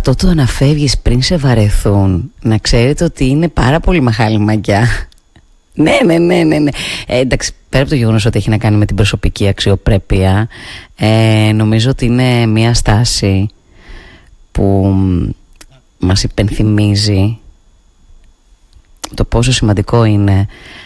αυτό το να φεύγεις πριν σε βαρεθούν, να ξέρετε ότι είναι πάρα πολύ μεγάλη μαγιά. Ναι. Εντάξει, πέρα από το γεγονός ότι έχει να κάνει με την προσωπική αξιοπρέπεια, νομίζω ότι είναι μια στάση που μας υπενθυμίζει το πόσο σημαντικό είναι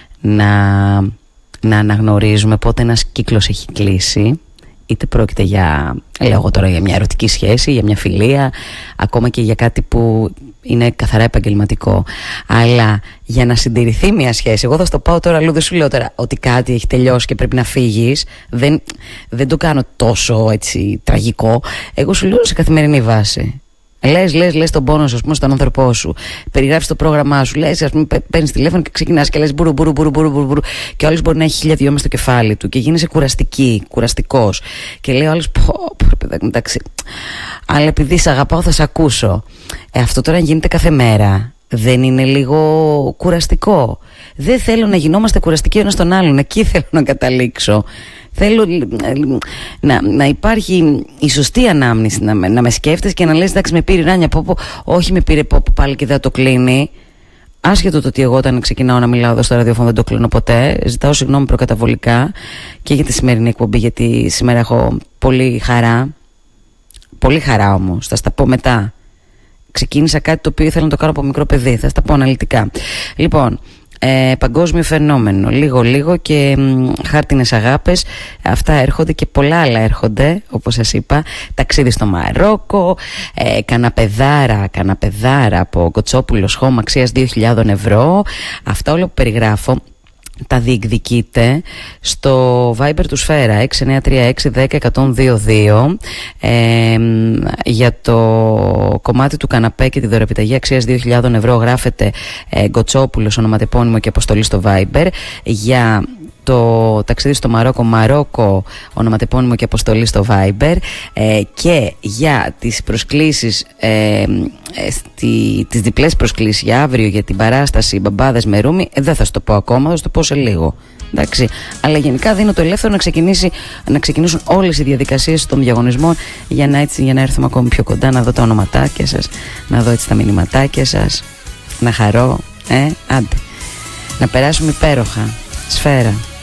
να αναγνωρίζουμε πότε ένας κύκλος έχει κλείσει, είτε πρόκειται για, λέω τώρα, για μια ερωτική σχέση, για μια φιλία, ακόμα και για κάτι που είναι καθαρά επαγγελματικό. Αλλά για να συντηρηθεί μια σχέση, εγώ θα στο πάω τώρα αλλού, δεν σου λέω τώρα ότι κάτι έχει τελειώσει και πρέπει να φύγεις, δεν το κάνω τόσο έτσι τραγικό. Εγώ σου λέω σε καθημερινή βάση. Λες τον πόνο σου, ας πούμε, στον άνθρωπό σου. Περιγράφεις το πρόγραμμά σου. Λες, ας πούμε, παίρνεις τηλέφωνο και ξεκινάς και λες μπουρου. Και ο άλλος μπορεί να έχει 1002 μες στο κεφάλι του και γίνεσαι κουραστικός. Και λέει ο άλλος, πω, παιδάκι, εντάξει. Αλλά επειδή σε αγαπάω, θα σε ακούσω. Αυτό τώρα γίνεται κάθε μέρα. Δεν είναι λίγο κουραστικό? Δεν θέλω να γινόμαστε κουραστικοί ο ένας τον άλλον. Εκεί θέλω να καταλήξω. Θέλω να υπάρχει η σωστή ανάμνηση, να με σκέφτεσαι και να λες, εντάξει, με πήρε Ράνια, όχι με πήρε πάλι και δεν το κλείνει. Άσχετο το ότι εγώ όταν ξεκινάω να μιλάω εδώ στο ραδιόφωνο δεν το κλείνω ποτέ. Ζητάω συγγνώμη προκαταβολικά και για τη σημερινή εκπομπή, γιατί σήμερα έχω πολύ χαρά. Πολύ χαρά όμως, θα στα πω μετά. Ξεκίνησα κάτι το οποίο ήθελα να το κάνω από μικρό παιδί, θα στα πω αναλυτικά. Λοιπόν, παγκόσμιο φαινόμενο, λίγο και χάρτινες αγάπες, αυτά έρχονται και πολλά άλλα έρχονται, όπως σας είπα. Ταξίδι στο Μαρόκο, καναπεδάρα από Κοτσόπουλος χώμα αξίας 2.000 ευρώ. Αυτά όλα που περιγράφω τα διεκδικείτε στο Viber του Σφαίρα 6936101022. Για το κομμάτι του καναπέ και τη δωρεπιταγή αξίας 2.000 ευρώ γράφετε Γκοτσόπουλος ονοματεπώνυμο και αποστολή στο Viber. Για το ταξίδι στο Μαρόκο ονοματεπώνυμο και αποστολή στο Viber. Και για τις προσκλήσεις, τις διπλές προσκλήσεις για αύριο για την παράσταση Μπαμπάδες με Ρούμι, δεν θα σου το πω ακόμα, θα σου το πω σε λίγο. Εντάξει. Αλλά γενικά δίνω το ελεύθερο να ξεκινήσουν όλες οι διαδικασίες των διαγωνισμών για να έρθουμε ακόμη πιο κοντά, να δω τα ονοματάκια σας, να δω έτσι τα μηνυματάκια σας, να χαρώ. Άντε. Να περάσουμε υπέροχα. Σφαίρα.